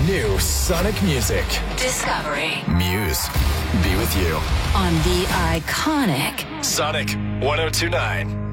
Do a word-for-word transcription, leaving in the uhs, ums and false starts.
New Sonic music. Discovery. Muse. Be with you. On the iconic Sonic one oh two point nine.